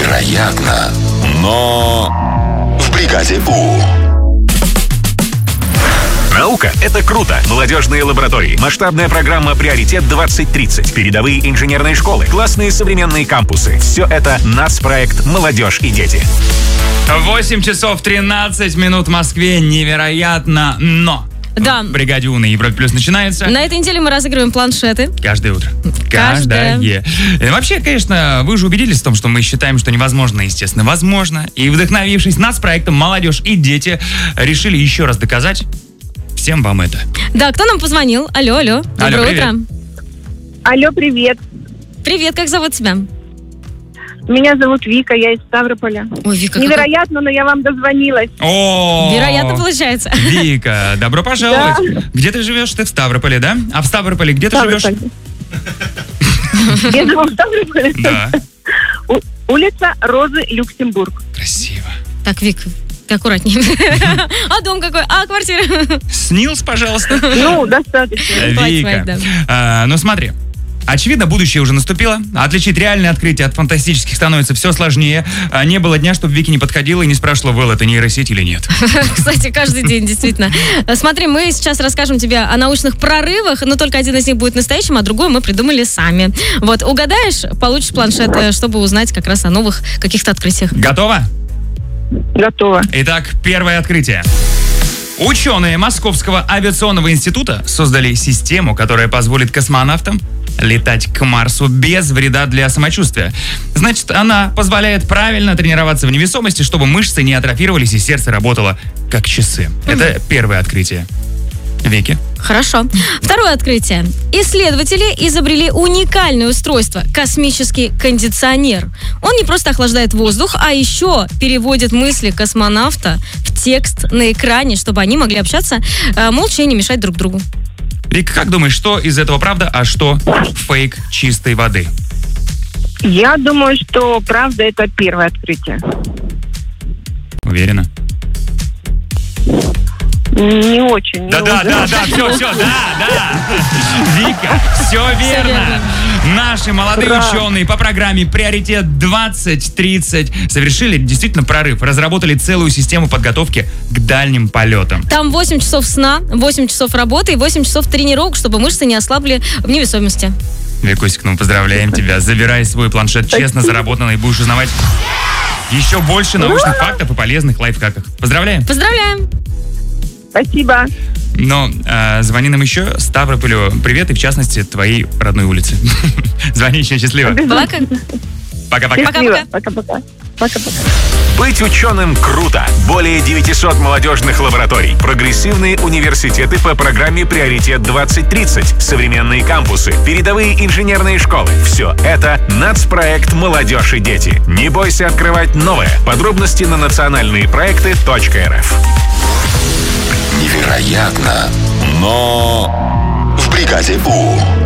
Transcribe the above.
Невероятно, но в бригаде У. Наука — это круто. Молодежные лаборатории, масштабная программа «Приоритет-2030», передовые инженерные школы, классные современные кампусы. Все это нацпроект «Молодежь и дети». 8 часов 13 минут в Москве. Невероятно, но... Да. В бригаде У на Европе Плюс начинается. На этой неделе мы разыгрываем планшеты. Каждое утро. Каждое. Вообще, конечно, вы же убедились в том, что мы считаем, что невозможно, естественно, возможно. И, вдохновившись нацпроектом «Молодежь и дети», решили еще раз доказать всем вам это. Да, кто нам позвонил? Алло. Доброе утро. Алло, привет. Привет, как зовут тебя? Меня зовут Вика, я из Ставрополя. Ой, Вика, невероятно, но я вам дозвонилась. О, вероятно, получается. Вика, добро пожаловать. Да. Где ты живешь? Ты в Ставрополе, да? А в Ставрополе где ты живешь? Я живу в Ставрополе. Да. Улица Розы, Люксембург. Красиво. Так, Вик, ты аккуратнее. А дом какой? А квартира? Снилс, пожалуйста. Ну, достаточно. Вика, ну смотри. Очевидно, будущее уже наступило. Отличить реальные открытия от фантастических становится все сложнее. Не было дня, чтобы Вики не подходила и не спрашивала, Вэл, это нейросеть или нет. Кстати, каждый день, действительно. Смотри, мы сейчас расскажем тебе о научных прорывах, но только один из них будет настоящим, а другой мы придумали сами. Вот, угадаешь, получишь планшет, чтобы узнать как раз о новых каких-то открытиях. Готова? Готова. Итак, первое открытие. Ученые Московского авиационного института создали систему, которая позволит космонавтам летать к Марсу без вреда для самочувствия. Значит, она позволяет правильно тренироваться в невесомости, чтобы мышцы не атрофировались и сердце работало как часы. Это первое открытие. Вики? Хорошо. Второе открытие. Исследователи изобрели уникальное устройство – космический кондиционер. Он не просто охлаждает воздух, а еще переводит мысли космонавта в текст на экране, чтобы они могли общаться молча и не мешать друг другу. Вика, как думаешь, что из этого правда, а что фейк чистой воды? Я думаю, что правда это первое открытие. Уверена? Не очень. Да, все, да. Вика, все верно. Наши молодые ученые по программе «Приоритет-2030» совершили действительно прорыв. Разработали целую систему подготовки к дальним полетам. Там 8 часов сна, 8 часов работы и 8 часов тренировок, чтобы мышцы не ослабли в невесомости. Викусик, ну поздравляем тебя. Забирай свой планшет честно заработанный и будешь узнавать еще больше научных фактов и полезных лайфхаков. Поздравляем. Поздравляем. Спасибо. Но звони нам еще, Ставрополю привет, и в частности твоей родной улице. Звони еще, счастливо. Пока-пока. Пока-пока. Быть ученым круто. Более 900 молодежных лабораторий, прогрессивные университеты по программе «Приоритет-2030», современные кампусы, передовые инженерные школы. Все это нацпроект «Молодежь и дети». Не бойся открывать новое. Подробности на национальныепроекты.рф. Невероятно, но в бригаде У.